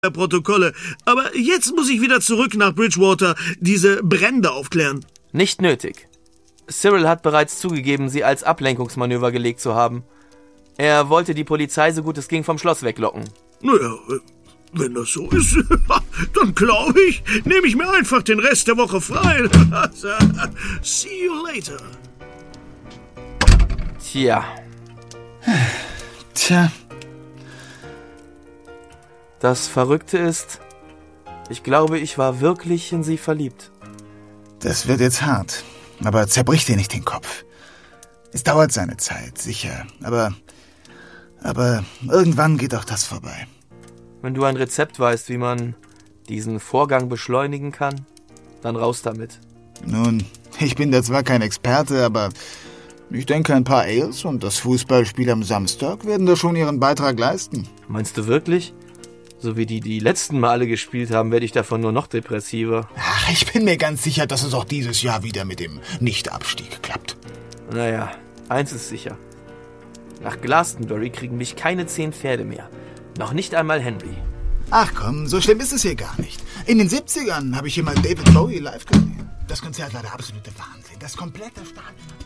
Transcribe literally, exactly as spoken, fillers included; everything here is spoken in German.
Protokolle. Aber jetzt muss ich wieder zurück nach Bridgewater, diese Brände aufklären. Nicht nötig. Cyril hat bereits zugegeben, sie als Ablenkungsmanöver gelegt zu haben. Er wollte die Polizei so gut es ging vom Schloss weglocken. Naja, wenn das so ist, dann glaube ich, nehme ich mir einfach den Rest der Woche frei. See you later. Tja. Tja. Das Verrückte ist, ich glaube, ich war wirklich in sie verliebt. Das wird jetzt hart, aber zerbrich dir nicht den Kopf. Es dauert seine Zeit, sicher, aber, aber irgendwann geht auch das vorbei. Wenn du ein Rezept weißt, wie man diesen Vorgang beschleunigen kann, dann raus damit. Nun, ich bin da zwar kein Experte, aber ich denke, ein paar Ales und das Fußballspiel am Samstag werden da schon ihren Beitrag leisten. Meinst du wirklich? So wie die die letzten Male gespielt haben, werde ich davon nur noch depressiver. Ach, ich bin mir ganz sicher, dass es auch dieses Jahr wieder mit dem Nichtabstieg klappt. Naja, eins ist sicher. Nach Glastonbury kriegen mich keine zehn Pferde mehr. Noch nicht einmal Henry. Ach komm, so schlimm ist es hier gar nicht. In den siebzigern habe ich hier mal David Bowie live gesehen. Das Konzert war der absolute Wahnsinn. Das komplette Stadion.